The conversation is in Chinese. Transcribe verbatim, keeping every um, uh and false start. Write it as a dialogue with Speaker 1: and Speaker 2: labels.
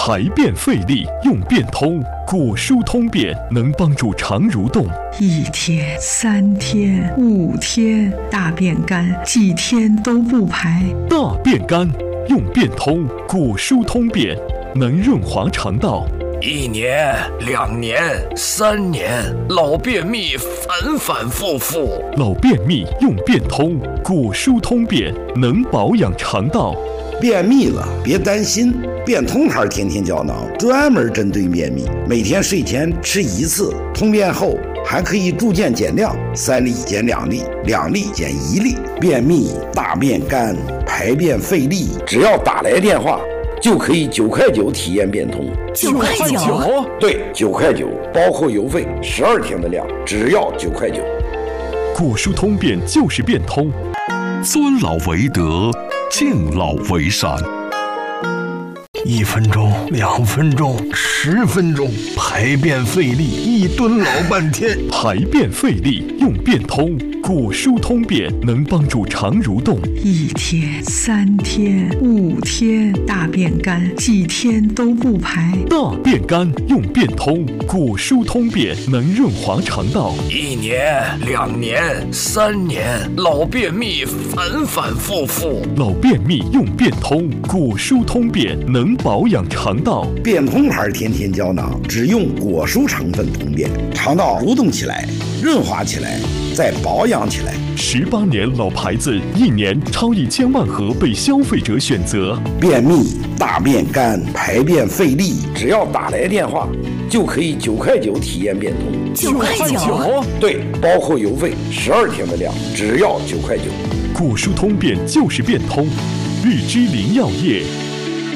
Speaker 1: 排便费力用便通，果蔬通便能帮助肠蠕动。
Speaker 2: 一天、三天、五天，大便干，几天都不排。
Speaker 1: 大便干用便通，果蔬通便能润滑肠道。
Speaker 3: 一年、两年、三年，老便秘反反复复。
Speaker 1: 老便秘用便通，果蔬通便能保养肠道。
Speaker 4: 便秘了别担心，便通牌天天胶囊专门针对便秘，每天睡前吃一次，通便后还可以逐渐减量，三粒减两粒，两粒减一粒。便秘、大便干、排便费力，只要打来电话就可以九块九体验便通。
Speaker 5: 九块九？
Speaker 4: 对，九块九，包括邮费，十二天的量，只要九块九。
Speaker 1: 果蔬通便就是便通，
Speaker 6: 尊老为德，敬老为善。
Speaker 7: 一分钟，两分钟，十分钟，排便费力，一蹲老半天。
Speaker 1: 排便费力用便通，果蔬通便能帮助肠蠕动。
Speaker 2: 一天、三天、五天，大便干，几天都不排。
Speaker 1: 大便干用便通，果蔬通便能润滑肠道。
Speaker 3: 一年、两年、三年，老便秘反反复复。
Speaker 1: 老便秘用便通，果蔬通便能保养肠道。
Speaker 4: 便通牌天天胶囊只用果蔬成分通便，肠道蠕动起来，润滑起来，再保养起来。
Speaker 1: 十八年老牌子，一年超一千万盒被消费者选择。
Speaker 4: 便秘、大便干、排便费力，只要打来电话就可以九块九体验便通。
Speaker 5: 九块九？
Speaker 4: 对，包括邮费，十二天的量，只要九块九。
Speaker 1: 果蔬通便就是便通，日之林药业。